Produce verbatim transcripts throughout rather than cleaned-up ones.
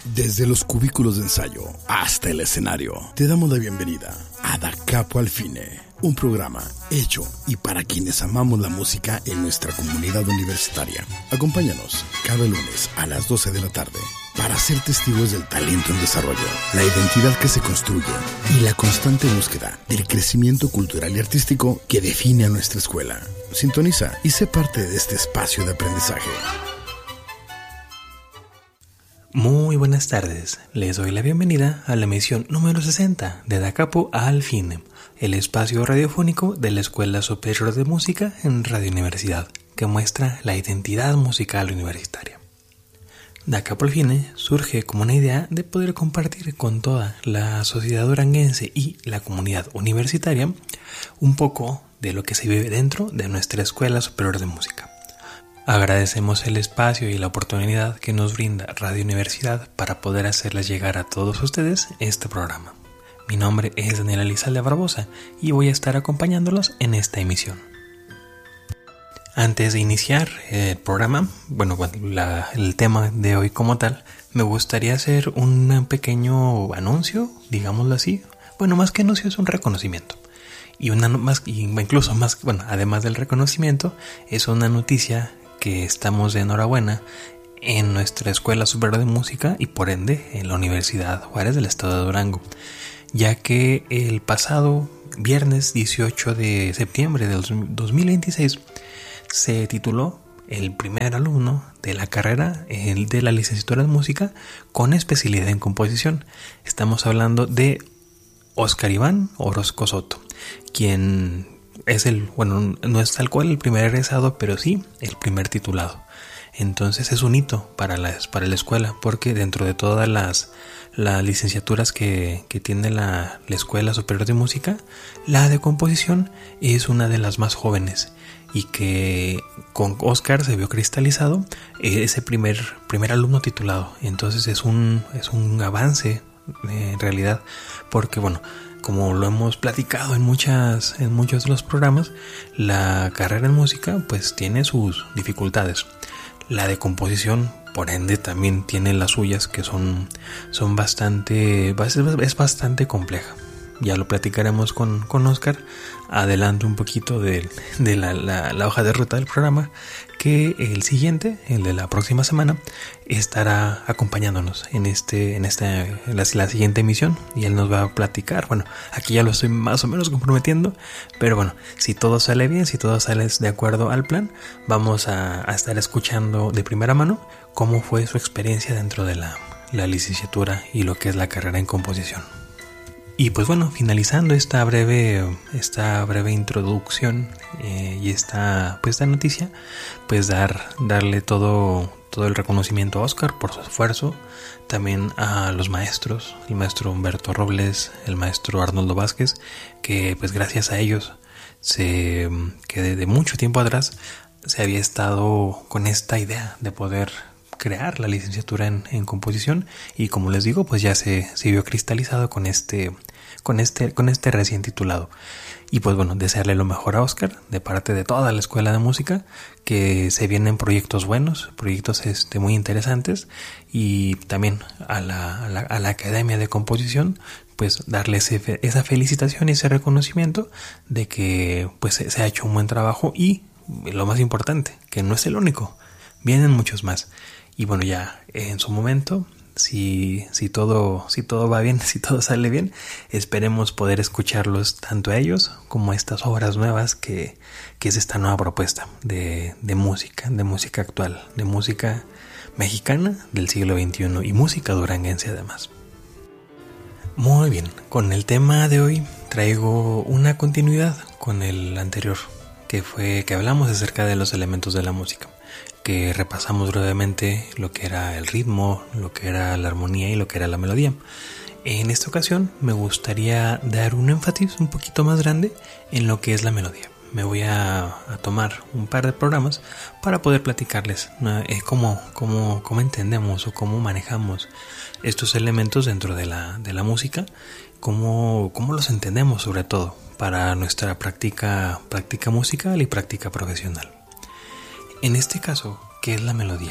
Desde los cubículos de ensayo hasta el escenario, te damos la bienvenida a Da Capo al Fine, un programa hecho y para quienes amamos la música en nuestra comunidad universitaria. Acompáñanos cada lunes a las doce de la tarde para ser testigos del talento en desarrollo, la identidad que se construye y la constante búsqueda del crecimiento cultural y artístico que define a nuestra escuela. Sintoniza y sé parte de este espacio de aprendizaje. Muy buenas tardes, les doy la bienvenida a la emisión número sesenta de Da Capo al Fine, el espacio radiofónico de la Escuela Superior de Música en Radio Universidad, que muestra la identidad musical universitaria. Da Capo al Fine surge como una idea de poder compartir con toda la sociedad duranguense y la comunidad universitaria un poco de lo que se vive dentro de nuestra Escuela Superior de Música. Agradecemos el espacio y la oportunidad que nos brinda Radio Universidad para poder hacerles llegar a todos ustedes este programa. Mi nombre es Daniela Elizalde Barbosa y voy a estar acompañándolos en esta emisión. Antes de iniciar el programa, bueno, la, el tema de hoy como tal, me gustaría hacer un pequeño anuncio, digámoslo así. Bueno, más que anuncio es un reconocimiento. Y una más, incluso más, bueno, además del reconocimiento, es una noticia que estamos de enhorabuena en nuestra Escuela Superior de Música y por ende en la Universidad Juárez del Estado de Durango, ya que el pasado viernes dieciocho de septiembre de dos mil veintiséis se tituló el primer alumno de la carrera el de la licenciatura en música con especialidad en composición. Estamos hablando de Óscar Iván Orozco Soto, quien es el, bueno, no es tal cual el primer egresado, pero sí el primer titulado. Entonces es un hito para la, para la escuela, porque dentro de todas las, las licenciaturas que, que tiene la, la Escuela Superior de Música, la de composición es una de las más jóvenes y que con Óscar se vio cristalizado ese primer, primer alumno titulado. Entonces es un, es un avance en realidad, porque bueno, como lo hemos platicado en muchas en muchos de los programas, la carrera en música pues tiene sus dificultades. La de composición, por ende, también tiene las suyas, que son, son bastante, es bastante compleja. Ya lo platicaremos con, con Óscar. Adelanto un poquito de, de la, la, la hoja de ruta del programa, que el siguiente, el de la próxima semana, estará acompañándonos en este, en esta, en la, la siguiente emisión, y él nos va a platicar. Bueno, aquí ya lo estoy más o menos comprometiendo, pero bueno, si todo sale bien, si todo sale de acuerdo al plan, vamos a, a estar escuchando de primera mano cómo fue su experiencia dentro de la, la licenciatura y lo que es la carrera en composición. Y pues bueno, finalizando esta breve, esta breve introducción eh, y esta, pues esta noticia, pues dar, darle todo, todo el reconocimiento a Óscar por su esfuerzo, también a los maestros, el maestro Humberto Robles, el maestro Arnoldo Vázquez, que pues gracias a ellos, se, que desde mucho tiempo atrás se había estado con esta idea de poder crear la licenciatura en, en composición, y como les digo, pues ya se, se vio cristalizado con este, con este, con este recién titulado. Y pues bueno, desearle lo mejor a Óscar de parte de toda la Escuela de Música, que se vienen proyectos buenos, proyectos este, muy interesantes, y también a la, a la, a la Academia de Composición, pues darle ese, esa felicitación y ese reconocimiento de que pues se ha hecho un buen trabajo, y lo más importante, que no es el único, vienen muchos más. Y bueno, ya en su momento, si, si, todo, si todo va bien, si todo sale bien, esperemos poder escucharlos tanto a ellos como a estas obras nuevas que, que es esta nueva propuesta de, de música, de música actual, de música mexicana del siglo veintiuno y música duranguense además. Muy bien, con el tema de hoy traigo una continuidad con el anterior, que fue que hablamos acerca de los elementos de la música, que repasamos brevemente lo que era el ritmo, lo que era la armonía y lo que era la melodía. En esta ocasión me gustaría dar un énfasis un poquito más grande en lo que es la melodía. Me voy a, a tomar un par de programas para poder platicarles eh, cómo, cómo, cómo entendemos o cómo manejamos estos elementos dentro de la, de la música, cómo, cómo los entendemos sobre todo para nuestra práctica, práctica musical y práctica profesional. En este caso, ¿qué es la melodía?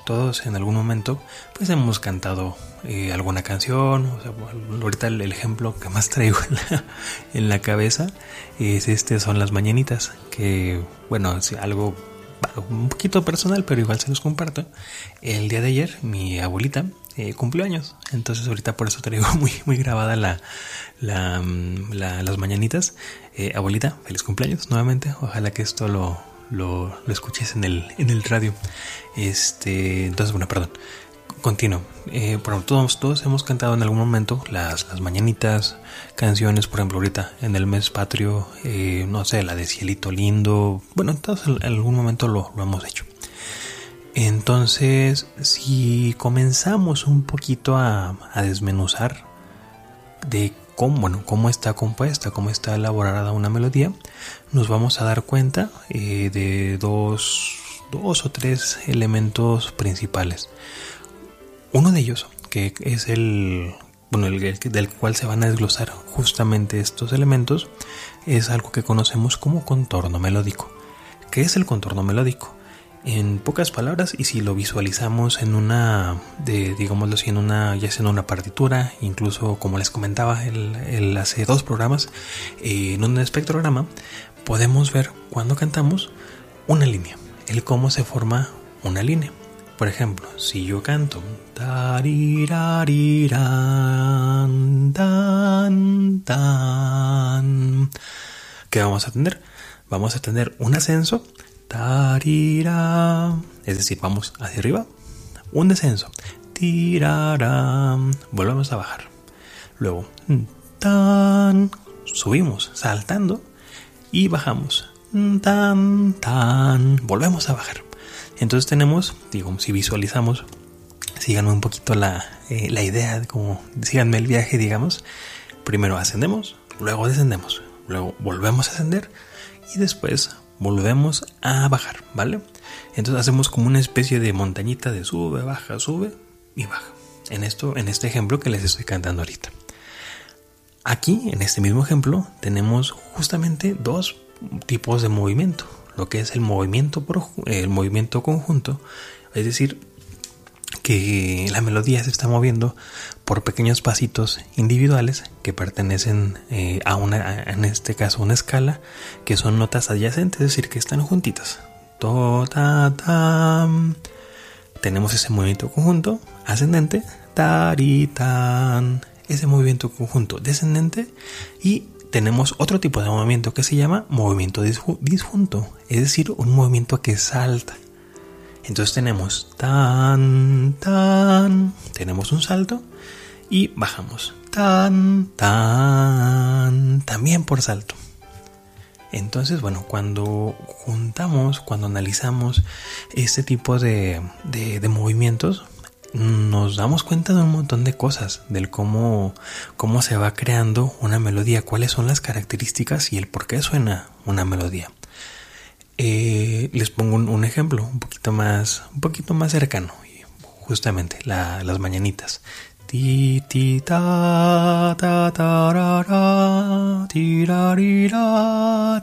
todos en algún momento pues hemos cantado eh, alguna canción. O sea, ahorita el, el ejemplo que más traigo en la, en la cabeza es este, son las mañanitas, que bueno, es algo un poquito personal, pero igual se los comparto. El día de ayer mi abuelita eh, cumplió años, entonces ahorita por eso traigo muy, muy grabada la, la, la las mañanitas. Eh, abuelita, feliz cumpleaños nuevamente, ojalá que esto lo, lo, lo escuches en el, en el radio. Este, entonces bueno, perdón, continuo. Eh, bueno, todos, todos hemos cantado en algún momento las, las mañanitas, canciones, por ejemplo ahorita en el mes patrio, eh, no sé, la de Cielito Lindo. Bueno, todos en algún momento lo, lo hemos hecho. Entonces, si comenzamos un poquito a, a desmenuzar de cómo, bueno, cómo está compuesta, cómo está elaborada una melodía, nos vamos a dar cuenta eh, de dos, dos o tres elementos principales. Uno de ellos, que es el, bueno, el, el del cual se van a desglosar justamente estos elementos, es algo que conocemos como contorno melódico. ¿Qué es el contorno melódico? En pocas palabras, y si lo visualizamos en una, de, digámoslo así, en una, ya sea en una partitura, incluso como les comentaba el, el hace dos programas, eh, en un espectrograma, podemos ver cuando cantamos una línea, el cómo se forma una línea. Por ejemplo, si yo canto tarirariran, tan, tan, ¿qué vamos a tener? Vamos a tener un ascenso, tarira, es decir, vamos hacia arriba, un descenso, tirara, volvemos a bajar. Luego, tan, subimos saltando y bajamos, tan, tan, volvemos a bajar. Entonces tenemos, digo, si visualizamos, síganme un poquito la, eh, la idea, de como, síganme el viaje, digamos. Primero ascendemos, luego descendemos, luego volvemos a ascender y después volvemos a bajar, ¿vale? Entonces hacemos como una especie de montañita de sube, baja, sube y baja. En esto, en este ejemplo que les estoy cantando ahorita. Aquí, en este mismo ejemplo, tenemos justamente dos tipos de movimiento. Lo que es el movimiento, pro, el movimiento conjunto, es decir, que la melodía se está moviendo por pequeños pasitos individuales que pertenecen eh, a una, en este caso, una escala, que son notas adyacentes, es decir, que están juntitas. To, ta, ta. Tenemos ese movimiento conjunto ascendente, taritan, ese movimiento conjunto descendente, y tenemos otro tipo de movimiento que se llama movimiento disjunto, es decir, un movimiento que salta. Entonces tenemos tan, tan, tenemos un salto y bajamos, tan, tan, también por salto. Entonces, bueno, cuando juntamos, cuando analizamos este tipo de, de, de movimientos, nos damos cuenta de un montón de cosas, del cómo, cómo se va creando una melodía, cuáles son las características y el por qué suena una melodía. Eh, les pongo un, un ejemplo un poquito más, un poquito más cercano, justamente la, las mañanitas. Ti, ti, ta, ta, ta, ra, ra, tirarira,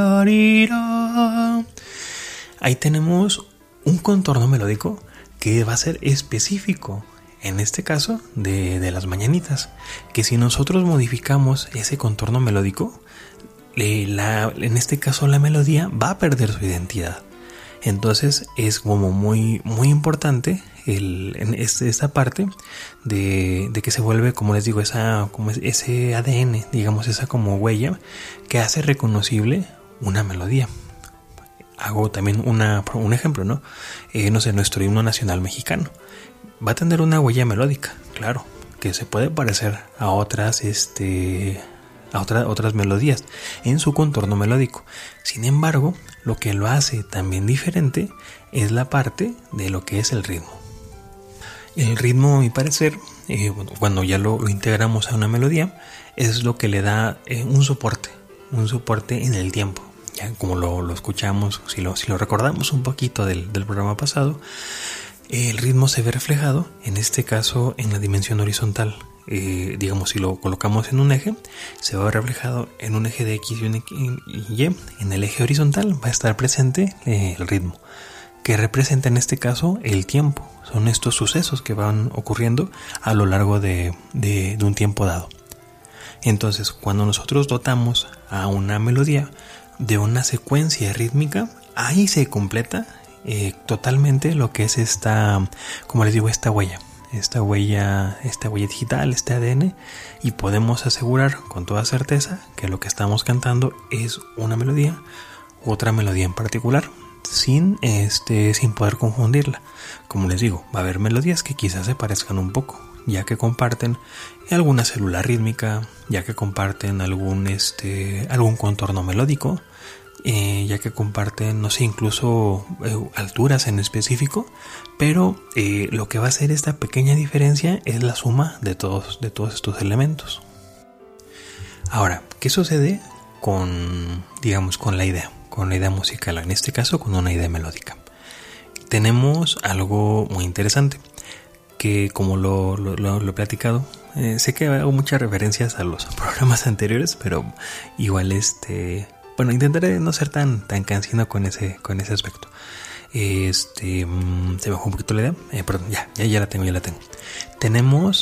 tirarira. Ahí tenemos un contorno melódico que va a ser específico, en este caso, de, de las mañanitas, que si nosotros modificamos ese contorno melódico, eh, la, en este caso la melodía va a perder su identidad. Entonces es como muy, muy importante el, en este, esta parte de, de que se vuelve, como les digo, esa, como ese A D N, digamos, esa como huella que hace reconocible una melodía. Hago también una, un ejemplo, ¿no? Eh, no sé, nuestro himno nacional mexicano va a tener una huella melódica, claro, que se puede parecer a otras, este, a otra, otras melodías en su contorno melódico. Sin embargo, lo que lo hace también diferente es la parte de lo que es el ritmo. El ritmo, a mi parecer, eh, bueno, cuando ya lo, lo integramos a una melodía, es lo que le da eh, un soporte, un soporte en el tiempo. Ya como lo, lo escuchamos, si lo, si lo recordamos un poquito del, del programa pasado, el ritmo se ve reflejado, en este caso, en la dimensión horizontal. Eh, digamos, si lo colocamos en un eje, se va a ver reflejado en un eje de X y un Y. En el eje horizontal va a estar presente eh, el ritmo. que representa en este caso el tiempo. Son estos sucesos que van ocurriendo a lo largo de, de, de un tiempo dado. Entonces, cuando nosotros dotamos a una melodía de una secuencia rítmica, ahí se completa eh, totalmente lo que es esta, como les digo, esta huella. Esta huella, esta huella digital, este A D N, y podemos asegurar con toda certeza que lo que estamos cantando es una melodía u otra melodía en particular, sin, este, sin poder confundirla. Como les digo, va a haber melodías que quizás se parezcan un poco, ya que comparten alguna célula rítmica, ya que comparten algún, este, algún contorno melódico, eh, ya que comparten, no sé, incluso eh, alturas en específico, pero eh, lo que va a hacer esta pequeña diferencia es la suma de todos, de todos estos elementos. Ahora, ¿qué sucede con, digamos, con la idea? Con la idea musical, en este caso con una idea melódica. Tenemos algo muy interesante, que como lo, lo, lo, lo he platicado, eh, sé que hago muchas referencias a los programas anteriores, pero igual este... Bueno, intentaré no ser tan, tan cansino con ese, con ese aspecto. Este, se me bajó un poquito la idea. Eh, perdón, ya, ya, ya la tengo, ya la tengo. Tenemos,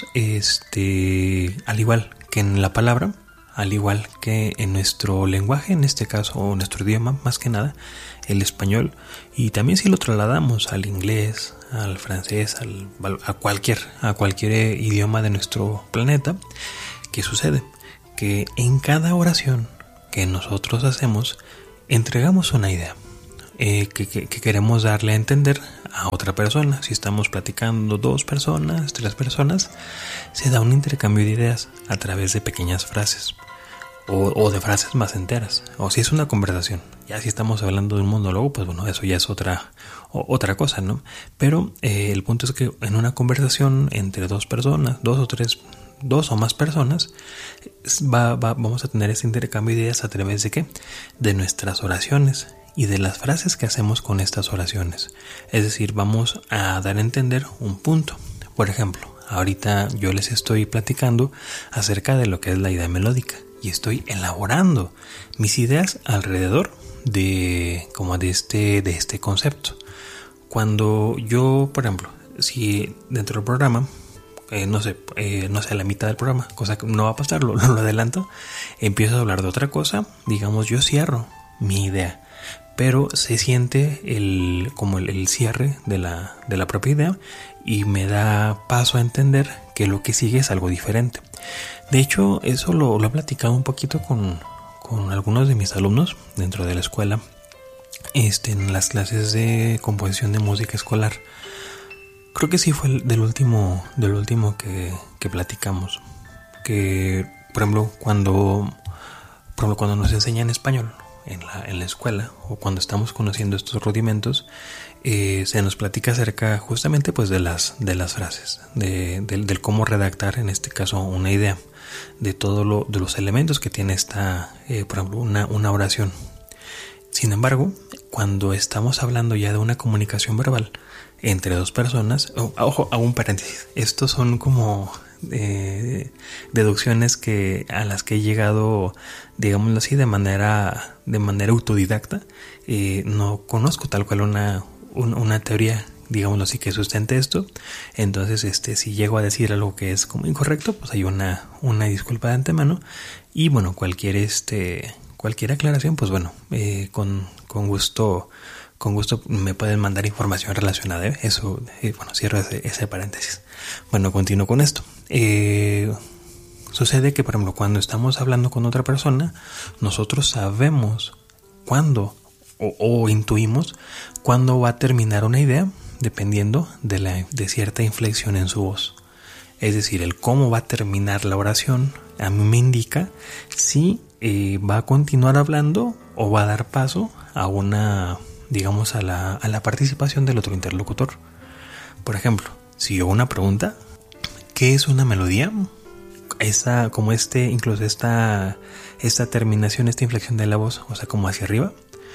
este, al igual que en la palabra, al igual que en nuestro lenguaje, en este caso, o nuestro idioma, más que nada, el español, y también si lo trasladamos al inglés, al francés, al, a cualquier, a cualquier idioma de nuestro planeta, ¿qué sucede? Que en cada oración que nosotros hacemos, entregamos una idea eh, que, que, que queremos darle a entender a otra persona. Si estamos platicando dos personas, tres personas, se da un intercambio de ideas a través de pequeñas frases o, o de frases más enteras. O si es una conversación, ya si estamos hablando de un monólogo, pues bueno, eso ya es otra, o, otra cosa, ¿no? Pero eh, el punto es que en una conversación entre dos personas, dos o tres dos o más personas, va, va, vamos a tener este intercambio de ideas a través de ¿qué? De nuestras oraciones y de las frases que hacemos con estas oraciones. Es decir, vamos a dar a entender un punto. Por ejemplo, ahorita yo les estoy platicando acerca de lo que es la idea melódica y estoy elaborando mis ideas alrededor de, como de este, de este concepto. Cuando yo, por ejemplo, si dentro del programa Eh, no sé, eh, no sé, a la mitad del programa, cosa que no va a pasar, lo, lo adelanto, empiezo a hablar de otra cosa, digamos, yo cierro mi idea, pero se siente el, como el, el cierre de la, de la propia idea y me da paso a entender que lo que sigue es algo diferente. De hecho, eso lo, lo he platicado un poquito con, con algunos de mis alumnos dentro de la escuela, este, en las clases de composición de música escolar. Creo que sí fue el del último, del último que, que platicamos. Que, por ejemplo, cuando, por ejemplo, cuando nos enseñan español en la, en la escuela, o cuando estamos conociendo estos rudimentos, eh, se nos platica acerca justamente pues de las, de las frases, de, de, del cómo redactar, en este caso, una idea, de todos lo, de los elementos que tiene esta, eh, por ejemplo, una, una oración. Sin embargo, cuando estamos hablando ya de una comunicación verbal entre dos personas, oh, ojo, hago un paréntesis, estos son como eh, deducciones que a las que he llegado, digámoslo así, de manera de manera autodidacta. Eh, no conozco tal cual una, un, una teoría, digámoslo así, que sustente esto. Entonces, este, si llego a decir algo que es como incorrecto, pues hay una, una disculpa de antemano. Y bueno, cualquier este cualquier aclaración, pues bueno, eh, con, con gusto Con gusto me pueden mandar información relacionada, ¿eh? Eso, eh, bueno, cierro ese, ese paréntesis. Bueno, continúo con esto. Eh, sucede que, por ejemplo, cuando estamos hablando con otra persona, nosotros sabemos cuándo o, o intuimos cuándo va a terminar una idea, dependiendo de, la, de cierta inflexión en su voz. Es decir, el cómo va a terminar la oración a mí me indica si eh, va a continuar hablando o va a dar paso a una, digamos, a la, a la participación del otro interlocutor. Por ejemplo, si yo una pregunta, ¿qué es una melodía? Esta, como este, incluso esta, esta terminación, esta inflexión de la voz, o sea, como hacia arriba,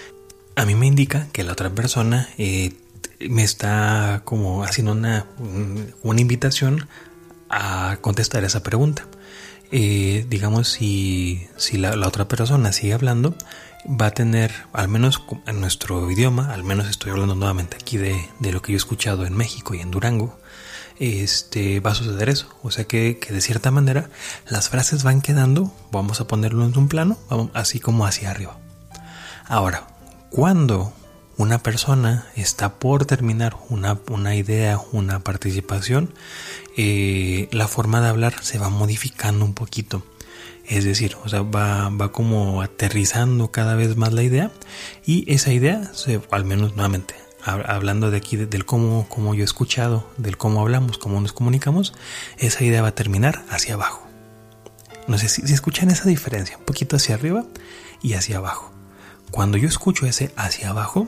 a mí me indica que la otra persona eh, me está como haciendo una, una invitación a contestar esa pregunta. eh, digamos, si, si la, la otra persona sigue hablando, va a tener, al menos en nuestro idioma, al menos estoy hablando nuevamente aquí de, de lo que yo he escuchado en México y en Durango, este, va a suceder eso. O sea que, que de cierta manera las frases van quedando, vamos a ponerlo en un plano, vamos, así como hacia arriba. Ahora, cuando una persona está por terminar una, una idea, una participación, eh, la forma de hablar se va modificando un poquito. Es decir, o sea, va, va como aterrizando cada vez más la idea, y esa idea, se, al menos nuevamente, hablando de aquí de, del cómo, cómo yo he escuchado, del cómo hablamos, cómo nos comunicamos, esa idea va a terminar hacia abajo. No sé si, si escuchan esa diferencia, un poquito hacia arriba y hacia abajo. Cuando yo escucho ese hacia abajo,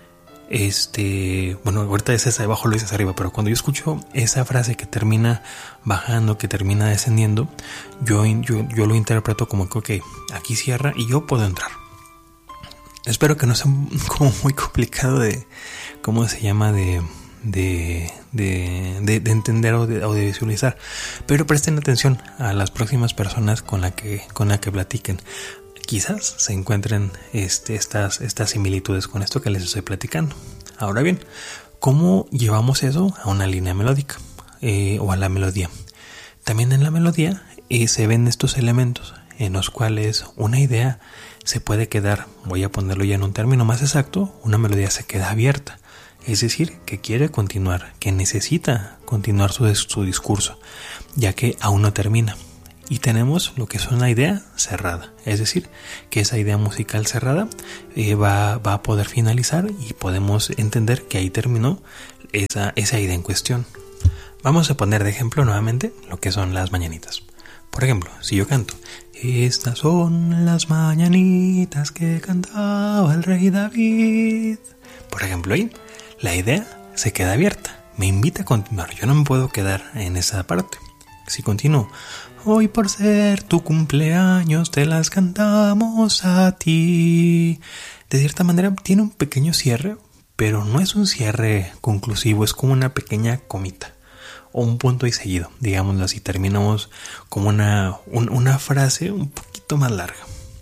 este, bueno, ahorita ese hacia abajo lo dices arriba, pero cuando yo escucho esa frase que termina bajando, que termina descendiendo, yo, yo, yo lo interpreto como que, ok, aquí cierra y yo puedo entrar. Espero que no sea como muy complicado de, ¿cómo se llama? De, de, de, de, de entender o de, o de visualizar. Pero presten atención a las próximas personas con la que, con la que platiquen. Quizás se encuentren este, estas, estas similitudes con esto que les estoy platicando. Ahora bien, ¿cómo llevamos eso a una línea melódica eh, o a la melodía? También en la melodía eh, se ven estos elementos en los cuales una idea se puede quedar, voy a ponerlo ya en un término más exacto, una melodía se queda abierta. Es decir, que quiere continuar, que necesita continuar su, su discurso, ya que aún no termina. Y tenemos lo que es una idea cerrada, es decir, que esa idea musical cerrada eh, va, va a poder finalizar y podemos entender que ahí terminó esa, esa idea en cuestión. Vamos a poner de ejemplo nuevamente lo que son las mañanitas. Por ejemplo, si yo canto, estas son las mañanitas que cantaba el rey David. Por ejemplo, ahí la idea se queda abierta, me invita a continuar, yo no me puedo quedar en esa parte. Si continúo, hoy por ser tu cumpleaños te las cantamos a ti. De cierta manera tiene un pequeño cierre, pero no es un cierre conclusivo, es como una pequeña comita o un punto y seguido, digámoslo así. Terminamos como una, un, una frase un poquito más larga.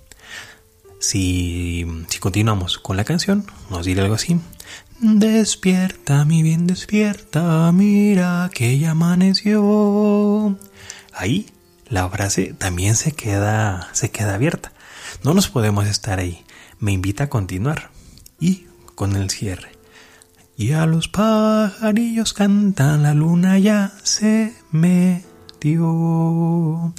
Si, si continuamos con la canción, nos dirá algo así: despierta, mi bien, despierta, mira que ya amaneció. Ahí la frase también se queda, se queda abierta. No nos podemos estar ahí. Me invita a continuar. Y con el cierre: y a los pajarillos cantan, la luna ya se metió.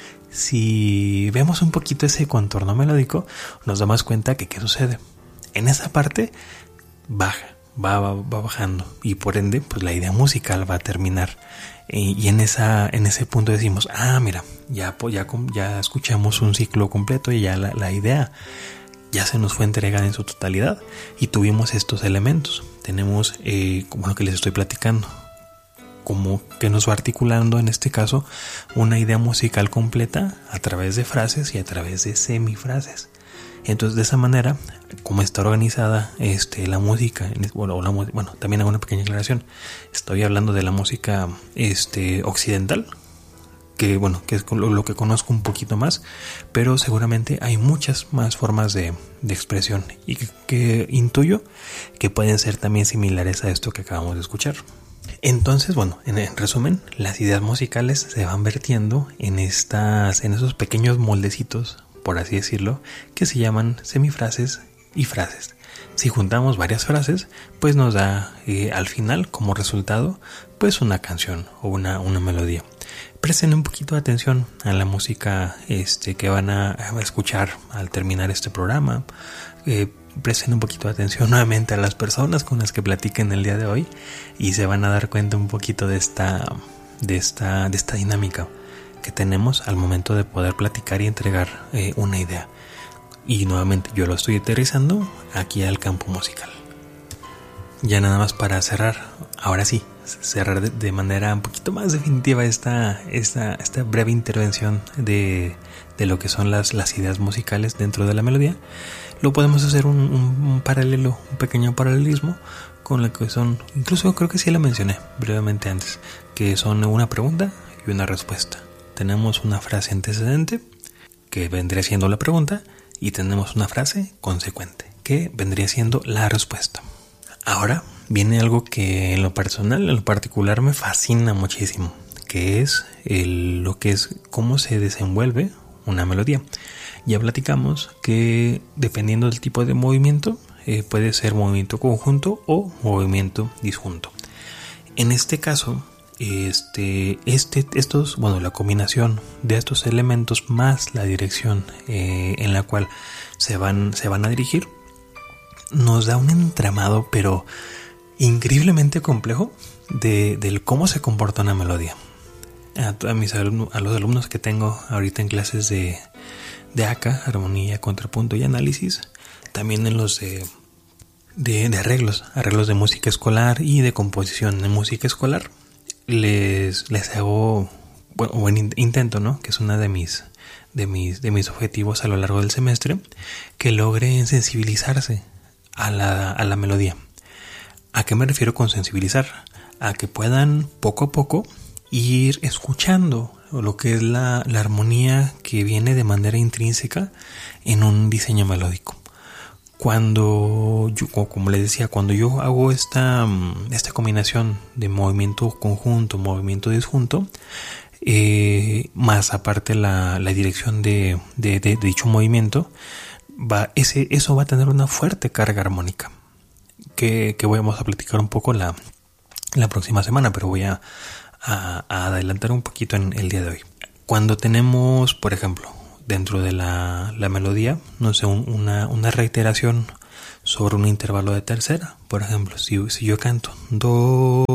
Si vemos un poquito ese contorno melódico, nos damos cuenta que ¿qué sucede? En esa parte baja, va, va, va bajando, y por ende pues la idea musical va a terminar. Y, y en esa en ese punto decimos, ah, mira, ya, ya, ya escuchamos un ciclo completo y ya la, la idea ya se nos fue entregada en su totalidad y tuvimos estos elementos. Tenemos, eh, como lo que les estoy platicando, como que nos va articulando en este caso una idea musical completa a través de frases y a través de semifrases. Entonces, de esa manera, como está organizada este, la música, bueno, la, bueno, también hago una pequeña aclaración. Estoy hablando de la música este, occidental, que bueno, que es lo, lo que conozco un poquito más, pero seguramente hay muchas más formas de, de expresión y que, que intuyo que pueden ser también similares a esto que acabamos de escuchar. Entonces, bueno, en, en resumen, las ideas musicales se van vertiendo en estas, en esos pequeños moldecitos, por así decirlo, que se llaman semifrases y frases. Si juntamos varias frases, pues nos da eh, al final como resultado pues una canción o una, una melodía. Presten un poquito de atención a la música este, que van a, a escuchar al terminar este programa. Eh, presten un poquito de atención nuevamente a las personas con las que platiquen el día de hoy y se van a dar cuenta un poquito de esta, de esta, de esta dinámica que tenemos al momento de poder platicar y entregar eh, una idea. Y nuevamente yo lo estoy aterrizando aquí al campo musical. Ya nada más para cerrar, ahora sí, cerrar de, de manera un poquito más definitiva esta, esta, esta breve intervención de, de lo que son las, las ideas musicales dentro de la melodía. Lo podemos hacer un, un, un paralelo, un pequeño paralelismo con lo que son, incluso creo que sí la mencioné brevemente antes, que son una pregunta y una respuesta. tenemos una frase antecedente, que vendría siendo la pregunta, y tenemos una frase consecuente, que vendría siendo la respuesta. Ahora viene algo que en lo personal, en lo particular, me fascina muchísimo, que es el, lo que es cómo se desenvuelve una melodía. Ya platicamos que dependiendo del tipo de movimiento, eh, puede ser movimiento conjunto o movimiento disjunto. En este caso, este, este, estos, bueno, la combinación de estos elementos más la dirección eh, en la cual se van, se van a dirigir, nos da un entramado, pero increíblemente complejo, de, del cómo se comporta una melodía. A, a, mis alumnos, a los alumnos que tengo ahorita en clases de, de A C A, armonía, contrapunto y análisis, también en los de, de, de arreglos, arreglos de música escolar y de composición de música escolar, les, les hago, bueno, buen intento, ¿no? Que es una de mis, de mis, de mis objetivos a lo largo del semestre, que logren sensibilizarse a la, a la melodía. ¿A qué me refiero con sensibilizar? A que puedan poco a poco ir escuchando lo que es la, la armonía que viene de manera intrínseca en un diseño melódico. Cuando yo, como les decía, cuando yo hago esta, esta combinación de movimiento conjunto, movimiento disjunto, eh, más aparte la, la dirección de, de, de, de dicho movimiento, va, ese, eso va a tener una fuerte carga armónica, que, que vamos a platicar un poco la, la próxima semana, pero voy a A, a adelantar un poquito en el día de hoy. Cuando tenemos, por ejemplo, dentro de la, la melodía, no sé, un, una, una reiteración sobre un intervalo de tercera. Por ejemplo, si, si yo canto do,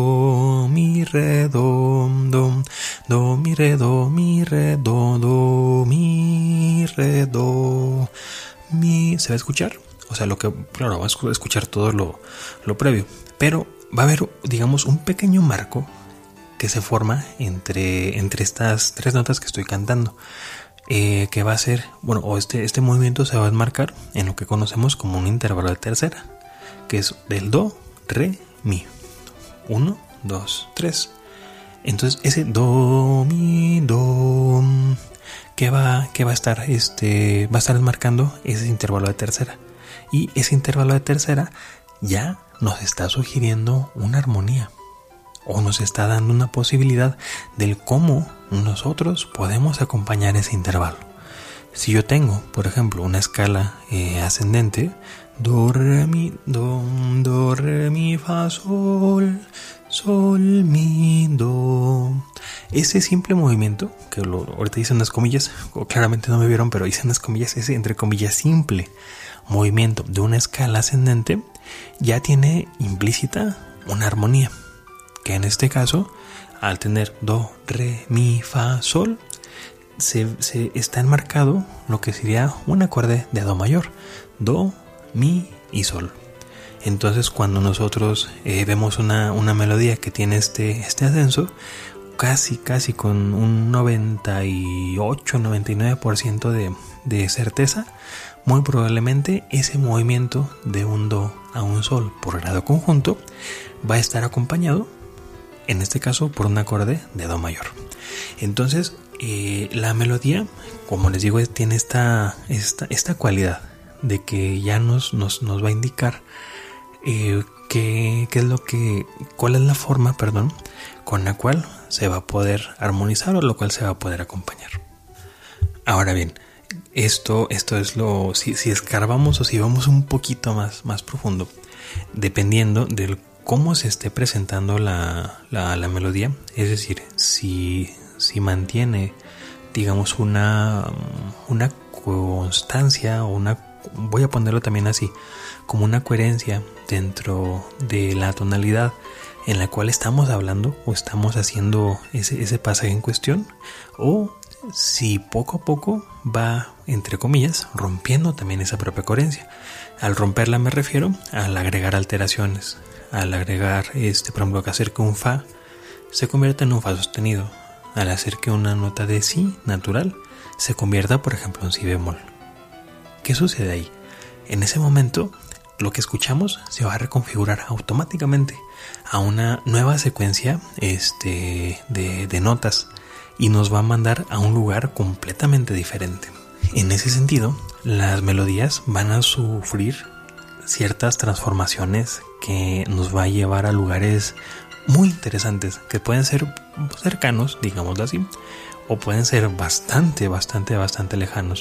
mi, re, do, do, do, mi, re, do, mi, re, do, do, mi, re, do, mi, ¿se va a escuchar? O sea, lo que, claro, va a escuchar todo lo, lo previo, pero va a haber, digamos, un pequeño marco que se forma entre, entre estas tres notas que estoy cantando, eh, que va a ser, bueno, o este, este movimiento se va a enmarcar en lo que conocemos como un intervalo de tercera, que es del do, re, mi, uno, dos, tres. Entonces ese do, mi, do, que va, que va a estar, este, va a estar enmarcando ese intervalo de tercera, y ese intervalo de tercera ya nos está sugiriendo una armonía, o nos está dando una posibilidad del cómo nosotros podemos acompañar ese intervalo. Si yo tengo, por ejemplo, una escala eh, ascendente, do, re, mi, do, do, re, mi, fa, sol, sol, mi, do. Ese simple movimiento, que lo, ahorita hice unas comillas, o claramente no me vieron, pero hice unas comillas, ese entre comillas simple movimiento de una escala ascendente, ya tiene implícita una armonía, que en este caso, al tener do, re, mi, fa, sol, se, se está enmarcado lo que sería un acorde de do mayor, do, mi y sol. Entonces, cuando nosotros eh, vemos una, una melodía que tiene este, este ascenso, casi, casi con un noventa y ocho, noventa y nueve por ciento de, de certeza, muy probablemente ese movimiento de un do a un sol por grado conjunto va a estar acompañado, en este caso, por un acorde de do mayor. Entonces, eh, la melodía, como les digo, tiene esta, esta, esta cualidad de que ya nos, nos, nos va a indicar eh, qué, qué es lo que, cuál es la forma, perdón, con la cual se va a poder armonizar o lo cual se va a poder acompañar. Ahora bien, esto, esto es lo, si, si escarbamos o si vamos un poquito más, más profundo, dependiendo del cómo se esté presentando la, la, la melodía, es decir, si, si mantiene, digamos, una, una constancia o una, voy a ponerlo también así, como una coherencia dentro de la tonalidad en la cual estamos hablando o estamos haciendo ese, ese pasaje en cuestión, o si poco a poco va, entre comillas, rompiendo también esa propia coherencia. Al romperla me refiero al agregar alteraciones, al agregar, este, por ejemplo, que hacer que un fa se convierta en un fa sostenido, al hacer que una nota de si natural se convierta, por ejemplo, en si bemol. ¿Qué sucede ahí? En ese momento, lo que escuchamos se va a reconfigurar automáticamente a una nueva secuencia este, de, de notas, y nos va a mandar a un lugar completamente diferente. En ese sentido, las melodías van a sufrir ciertas transformaciones que nos va a llevar a lugares muy interesantes, que pueden ser cercanos, digámoslo así, o pueden ser bastante, bastante, bastante lejanos.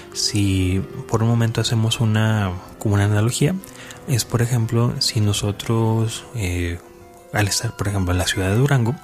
Si por un momento hacemos una, como una analogía, es por ejemplo, si nosotros, eh, al estar por ejemplo en la ciudad de Durango,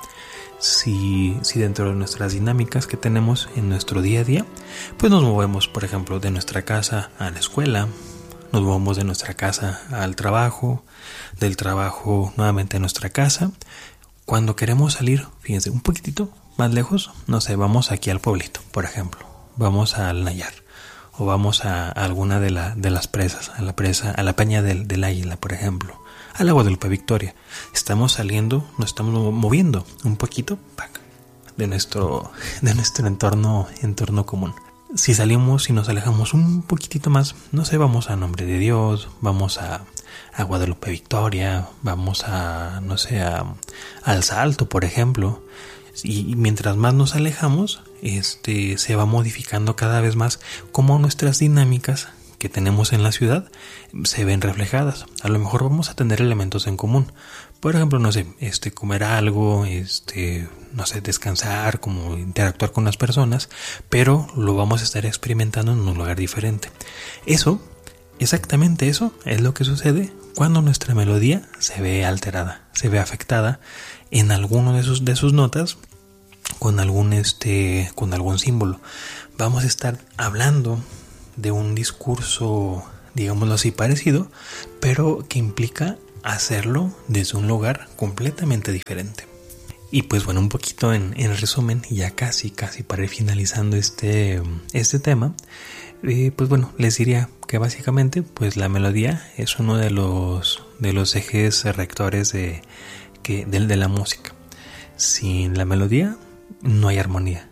Si, si dentro de nuestras dinámicas que tenemos en nuestro día a día, pues nos movemos, por ejemplo, de nuestra casa a la escuela, nos movemos de nuestra casa al trabajo, del trabajo nuevamente a nuestra casa. Cuando queremos salir, fíjense, un poquitito más lejos, no sé, vamos aquí al pueblito, por ejemplo, vamos al Nayar, o vamos a, a alguna de, la, de las presas, a la presa, a la Peña del, del Águila, por ejemplo, al Agua de Lupe Victoria. Estamos saliendo, nos estamos moviendo un poquito de nuestro, de nuestro entorno, entorno común. Si salimos y nos alejamos un poquitito más, no sé, vamos a Nombre de Dios, vamos a, a Guadalupe Victoria, vamos a, no sé, a, al Salto, por ejemplo. Y mientras más nos alejamos, este, se va modificando cada vez más cómo nuestras dinámicas que tenemos en la ciudad se ven reflejadas. A lo mejor vamos a tener elementos en común. Por ejemplo, no sé, este, comer algo, este, no sé, descansar, como interactuar con las personas, pero lo vamos a estar experimentando en un lugar diferente. Eso, exactamente eso, es lo que sucede cuando nuestra melodía se ve alterada, se ve afectada en alguno de sus, de sus notas, con algún, este, con algún símbolo. Vamos a estar hablando de un discurso, digámoslo así, parecido, pero que implica hacerlo desde un lugar completamente diferente. Y pues bueno, un poquito en, en resumen, ya casi, casi para ir finalizando este, este tema, eh, pues bueno, les diría que básicamente pues la melodía es uno de los, de los ejes rectores de, que, de, de la música. Sin la melodía no hay armonía.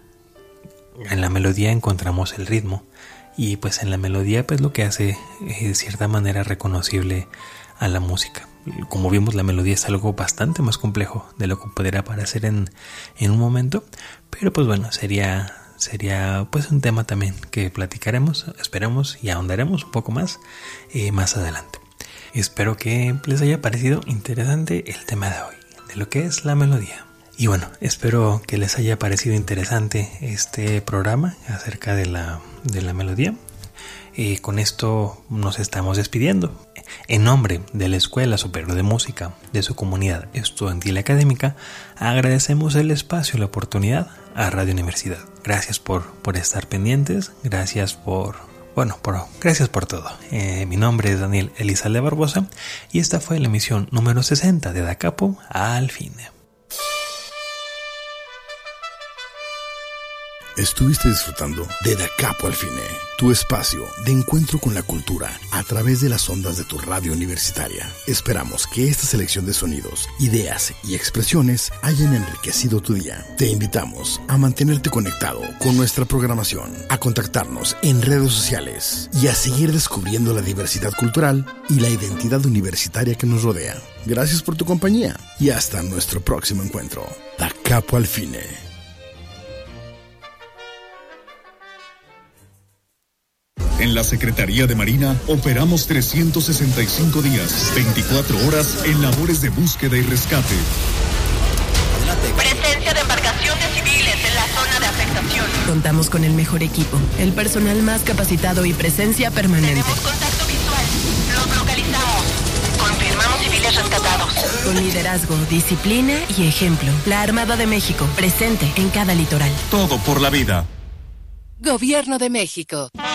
En la melodía encontramos el ritmo. Y pues en la melodía pues lo que hace es de cierta manera reconocible a la música. Como vimos, la melodía es algo bastante más complejo de lo que podría parecer en, en un momento. Pero pues bueno, sería, sería pues un tema también que platicaremos, esperemos y ahondaremos un poco más eh, más adelante. Espero que les haya parecido interesante el tema de hoy, de lo que es la melodía. Y bueno, espero que les haya parecido interesante este programa acerca de la, de la melodía. Y con esto nos estamos despidiendo. En nombre de la Escuela Superior de Música de su comunidad estudiantil y académica, agradecemos el espacio y la oportunidad a Radio Universidad. Gracias por, por estar pendientes, gracias por, bueno, por, gracias por todo. Eh, mi nombre es Daniel Elizalde Barbosa y esta fue la emisión número sesenta de Da Capo al Fine. Estuviste disfrutando de Da Capo al Fine, tu espacio de encuentro con la cultura a través de las ondas de tu radio universitaria. Esperamos que esta selección de sonidos, ideas y expresiones hayan enriquecido tu día. Te invitamos a mantenerte conectado con nuestra programación, a contactarnos en redes sociales y a seguir descubriendo la diversidad cultural y la identidad universitaria que nos rodea. Gracias por tu compañía y hasta nuestro próximo encuentro. Da Capo al Fine. En la Secretaría de Marina operamos trescientos sesenta y cinco días, veinticuatro horas en labores de búsqueda y rescate. Presencia de embarcaciones civiles en la zona de afectación. Contamos con el mejor equipo, el personal más capacitado y presencia permanente. Tenemos contacto visual. Los localizamos. Confirmamos civiles rescatados. Con liderazgo, disciplina y ejemplo. La Armada de México, presente en cada litoral. Todo por la vida. Gobierno de México.